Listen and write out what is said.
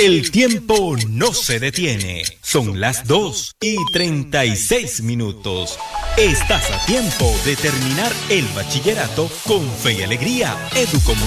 El tiempo no se detiene. Son las 2:36. Estás a tiempo de terminar el bachillerato con fe y alegría. Educomunicaciones.